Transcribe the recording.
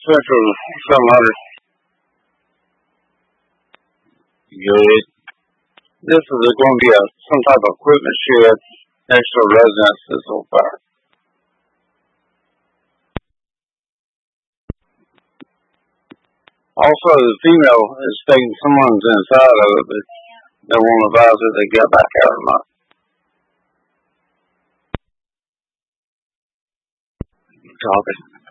Central, some other good. This is going to be some type of equipment shed next to a residence that's on fire. Also, the female is stating someone's inside of it, but they won't advise if they get back out or not. Copy.